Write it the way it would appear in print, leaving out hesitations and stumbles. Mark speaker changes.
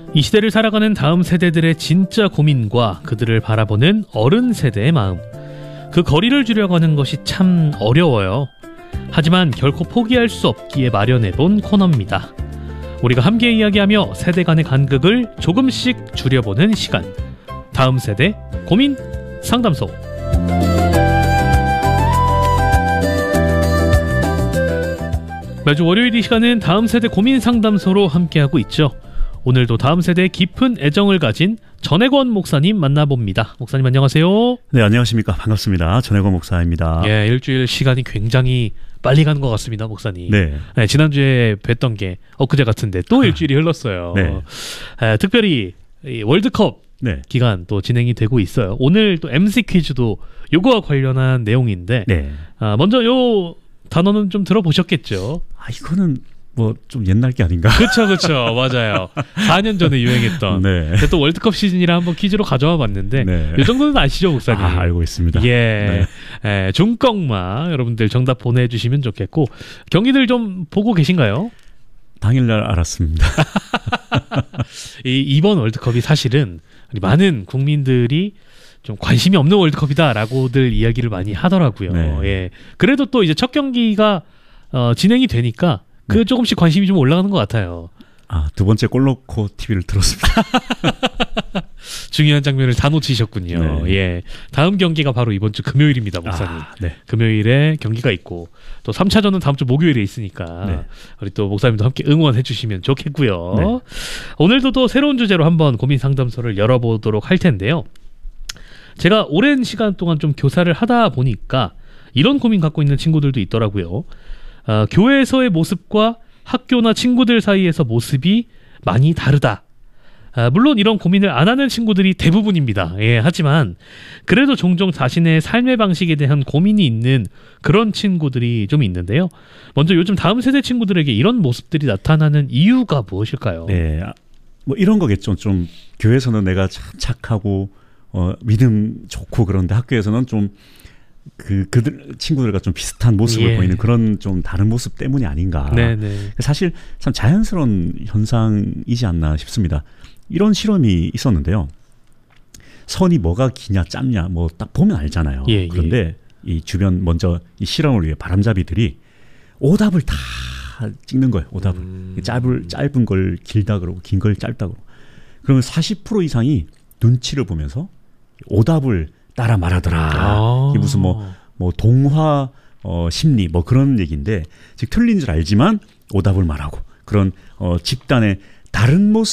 Speaker 1: 이 시대를 살아가는 다음 세대들의 진짜 고민과 그들을 바라보는 어른 세대의 마음, 그 거리를 줄여가는 것이 참 어려워요. 하지만 결코 포기할 수 없기에 마련해본 코너입니다. 우리가 함께 이야기하며 세대 간의 간극을 조금씩 줄여보는 시간, 다음 세대 고민 상담소. 매주 월요일 이 시간은 다음 세대 고민 상담소로 함께하고 있죠. 오늘도 다음 세대에 깊은 애정을 가진 전혜권 목사님 만나봅니다. 목사님 안녕하세요.
Speaker 2: 네, 안녕하십니까. 반갑습니다. 전혜권 목사입니다.
Speaker 1: 예, 일주일 시간이 굉장히 빨리 가는 것 같습니다, 목사님.
Speaker 2: 네.
Speaker 1: 네, 지난주에 뵀던 게 엊그제 같은데 또 일주일이 흘렀어요.
Speaker 2: 네.
Speaker 1: 특별히 이 월드컵
Speaker 2: 네.
Speaker 1: 기간 또 진행이 되고 있어요. 오늘 또 MC 퀴즈도 요거와 관련한 내용인데
Speaker 2: 네.
Speaker 1: 먼저 요 단어는 좀 들어보셨겠죠?
Speaker 2: 이거는 뭐 좀 옛날 게 아닌가?
Speaker 1: 그렇죠. 맞아요. 4년 전에 유행했던.
Speaker 2: 네.
Speaker 1: 근데 또 월드컵 시즌이라 한번 퀴즈로 가져와 봤는데
Speaker 2: 네.
Speaker 1: 이 정도는 아시죠, 목사님?
Speaker 2: 알고 있습니다.
Speaker 1: 예.
Speaker 2: 네.
Speaker 1: 예, 중꺽마 여러분들 정답 보내주시면 좋겠고 경기들 좀 보고 계신가요?
Speaker 2: 당일날 알았습니다.
Speaker 1: 이번 월드컵이 사실은 많은 국민들이 좀 관심이 없는 월드컵이다라고들 이야기를 많이 하더라고요.
Speaker 2: 네.
Speaker 1: 예. 그래도 또 이제 첫 경기가 진행이 되니까 그 조금씩 관심이 좀 올라가는 것 같아요.
Speaker 2: 두 번째 골 넣고 TV를 틀었습니다.
Speaker 1: 중요한 장면을 다 놓치셨군요.
Speaker 2: 네.
Speaker 1: 예. 다음 경기가 바로 이번 주 금요일입니다, 목사님.
Speaker 2: 네.
Speaker 1: 금요일에 경기가 있고 또 3차전은 다음 주 목요일에 있으니까
Speaker 2: 네.
Speaker 1: 우리 또 목사님도 함께 응원해 주시면 좋겠고요.
Speaker 2: 네.
Speaker 1: 오늘도 또 새로운 주제로 한번 고민 상담소를 열어보도록 할 텐데요. 제가 오랜 시간 동안 좀 교사를 하다 보니까 이런 고민 갖고 있는 친구들도 있더라고요. 교회에서의 모습과 학교나 친구들 사이에서 모습이 많이 다르다. 물론 이런 고민을 안 하는 친구들이 대부분입니다. 예, 하지만 그래도 종종 자신의 삶의 방식에 대한 고민이 있는 그런 친구들이 좀 있는데요. 먼저 요즘 다음 세대 친구들에게 이런 모습들이 나타나는 이유가 무엇일까요?
Speaker 2: 네. 뭐 이런 거겠죠. 좀 교회에서는 내가 참 착하고 믿음 좋고 그런데 학교에서는 좀 그들 친구들과 좀 비슷한 모습을 보이는 그런 좀 다른 모습 때문이 아닌가.
Speaker 1: 네네.
Speaker 2: 사실 참 자연스러운 현상이지 않나 싶습니다. 이런 실험이 있었는데요. 선이 뭐가 기냐 짧냐 뭐 딱 보면 알잖아요. 그런데 이 주변 먼저 이 실험을 위해 바람잡이들이 오답을 다 찍는 거예요. 오답을. 짧은 걸 길다 그러고 긴 걸 짧다 그러고. 그러면 40% 이상이 눈치를 보면서 오답을 따라 말하더라. 이게 무슨 뭐 동화 심리 뭐 그런 얘기인데 즉 틀린 줄 알지만 오답을 말하고 그런 집단의 다른 모습